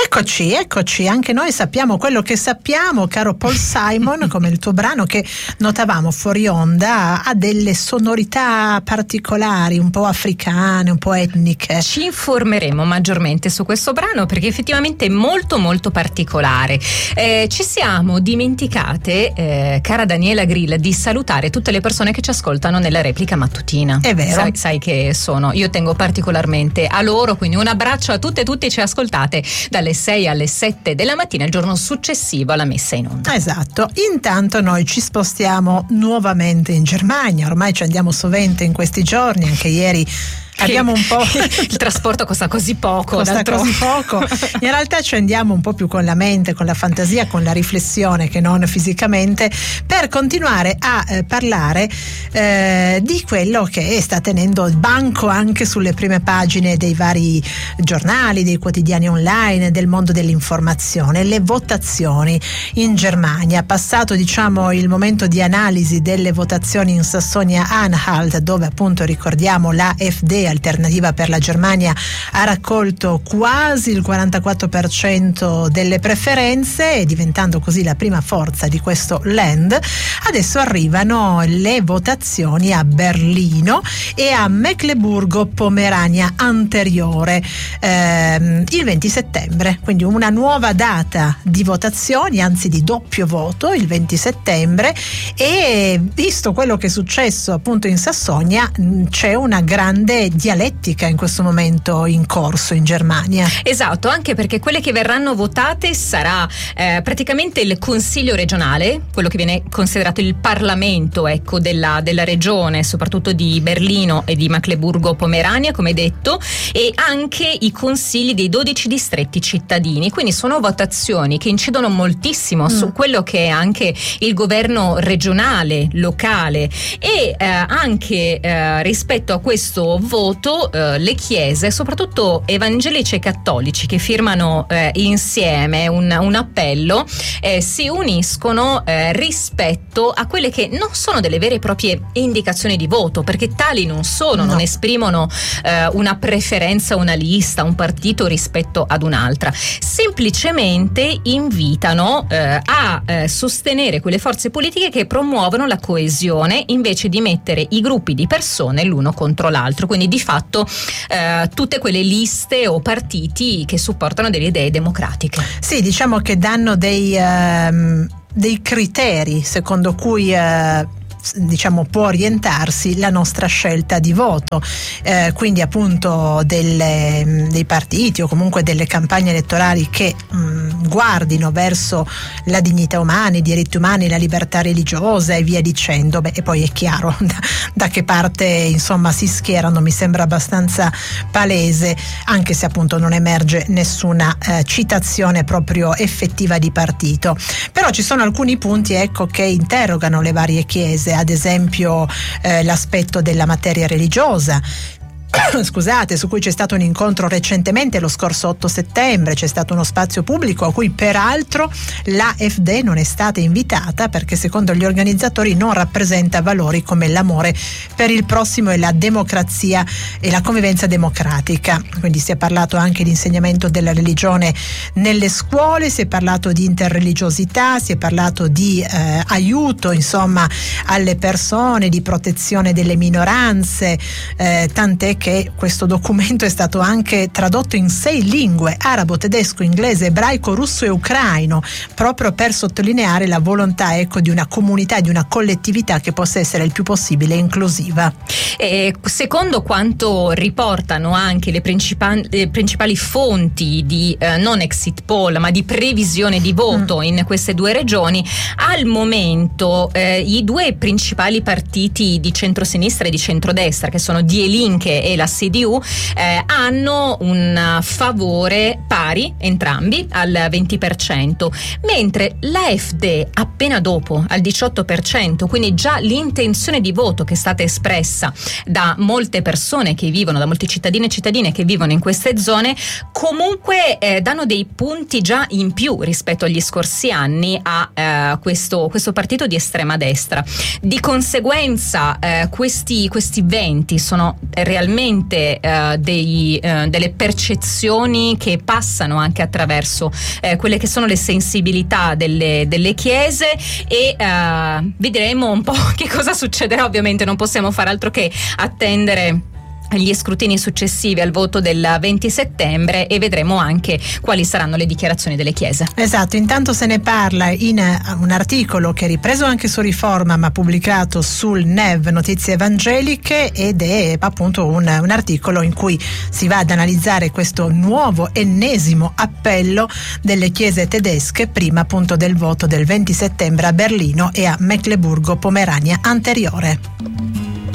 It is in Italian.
Eccoci, anche noi sappiamo quello che sappiamo, caro Paul Simon, come il tuo brano che notavamo fuori onda ha delle sonorità particolari, un po' africane, un po' etniche. Ci informeremo maggiormente su questo brano perché effettivamente è molto molto particolare. Ci siamo dimenticate, cara Daniela Grill, di salutare tutte le persone che ci ascoltano nella replica mattutina. È vero. Sai che io tengo particolarmente a loro, quindi un abbraccio a tutte e tutti, ci ascoltate dalle 6 alle 7 della mattina il giorno successivo alla messa in onda. Esatto. Intanto noi ci spostiamo nuovamente in Germania, ormai ci andiamo sovente in questi giorni, anche ieri abbiamo un po'. Il trasporto costa così poco. Costa così poco. In realtà ci andiamo un po' più con la mente, con la fantasia, con la riflessione che non fisicamente, per continuare a parlare di quello che sta tenendo il banco anche sulle prime pagine dei vari giornali, dei quotidiani online, del mondo dell'informazione, le votazioni in Germania. Passato il momento di analisi delle votazioni in Sassonia-Anhalt, dove appunto ricordiamo la AfD, Alternativa per la Germania, ha raccolto quasi il 44% delle preferenze, diventando così la prima forza di questo Land. Adesso arrivano le votazioni a Berlino e a Mecleburgo-Pomerania Anteriore il 20 settembre, quindi una nuova data di votazioni, anzi di doppio voto, il 20 settembre. E visto quello che è successo appunto in Sassonia, c'è una grande dialettica in questo momento in corso in Germania. Esatto, anche perché quelle che verranno votate sarà praticamente il consiglio regionale, quello che viene considerato il Parlamento, della regione, soprattutto di Berlino e di Mecleburgo-Pomerania, come detto, e anche i consigli dei 12 distretti cittadini. Quindi sono votazioni che incidono moltissimo su quello che è anche il governo regionale, locale, e anche rispetto a questo voto le chiese, soprattutto evangelici e cattolici, che firmano insieme un appello, si uniscono rispetto a quelle che non sono delle vere e proprie indicazioni di voto, perché tali non sono, non esprimono una preferenza, una lista, un partito rispetto ad un'altra, semplicemente invitano a sostenere quelle forze politiche che promuovono la coesione, invece di mettere i gruppi di persone l'uno contro l'altro, quindi di fatto tutte quelle liste o partiti che supportano delle idee democratiche. Sì, diciamo che danno dei criteri secondo cui può orientarsi la nostra scelta di voto, quindi appunto dei partiti o comunque delle campagne elettorali che guardino verso la dignità umana, i diritti umani, la libertà religiosa e via dicendo. E poi è chiaro da che parte si schierano, mi sembra abbastanza palese, anche se appunto non emerge nessuna citazione proprio effettiva di partito. Però ci sono alcuni punti che interrogano le varie chiese, ad esempio l'aspetto della materia religiosa. Scusate, su cui c'è stato un incontro recentemente, lo scorso 8 settembre, c'è stato uno spazio pubblico a cui peraltro la AfD non è stata invitata perché secondo gli organizzatori non rappresenta valori come l'amore per il prossimo e la democrazia e la convivenza democratica. Quindi si è parlato anche di insegnamento della religione nelle scuole, si è parlato di interreligiosità, si è parlato di aiuto alle persone, di protezione delle minoranze, tant'è che questo documento è stato anche tradotto in 6 lingue: arabo, tedesco, inglese, ebraico, russo e ucraino, proprio per sottolineare la volontà di una comunità, di una collettività che possa essere il più possibile inclusiva. Secondo quanto riportano anche le principali fonti di non exit poll ma di previsione di voto in queste due regioni, al momento i due principali partiti di centrosinistra e di centrodestra, che sono Die Linke e la CDU, hanno un favore pari entrambi al 20%, mentre l'AfD appena dopo al 18%, quindi già l'intenzione di voto che è stata espressa da molte persone che vivono, da molti cittadini e cittadine che vivono in queste zone, comunque danno dei punti già in più rispetto agli scorsi anni a questo partito di estrema destra. Di conseguenza questi venti sono realmente sicuramente delle percezioni che passano anche attraverso quelle che sono le sensibilità delle chiese, e vedremo un po' che cosa succederà. Ovviamente non possiamo fare altro che attendere gli scrutini successivi al voto del 20 settembre e vedremo anche quali saranno le dichiarazioni delle chiese. Esatto, intanto se ne parla in un articolo che è ripreso anche su Riforma ma pubblicato sul NEV Notizie Evangeliche, ed è appunto un articolo in cui si va ad analizzare questo nuovo ennesimo appello delle chiese tedesche prima appunto del voto del 20 settembre a Berlino e a Mecleburgo Pomerania Anteriore.